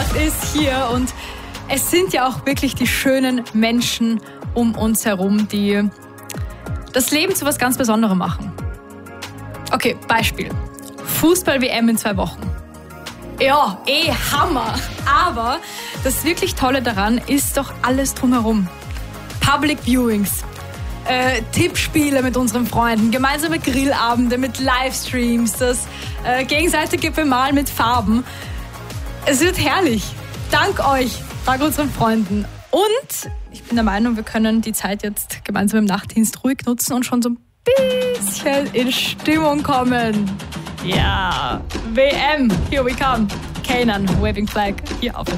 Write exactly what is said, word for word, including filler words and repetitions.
ist hier und es sind ja auch wirklich die schönen Menschen um uns herum, die das Leben zu was ganz Besonderem machen. Okay, Beispiel. Fußball-W M in zwei Wochen. Ja, eh Hammer. Aber das wirklich Tolle daran ist doch alles drumherum. Public Viewings, äh, Tippspiele mit unseren Freunden, gemeinsame Grillabende mit Livestreams, das äh, gegenseitige Bemalen mit Farben. Es wird herrlich. Dank euch, dank unseren Freunden. Und ich bin der Meinung, wir können die Zeit jetzt gemeinsam im Nachtdienst ruhig nutzen und schon so ein bisschen in Stimmung kommen. Ja, W M, here we come. Kanan, Waving Flag, hier auf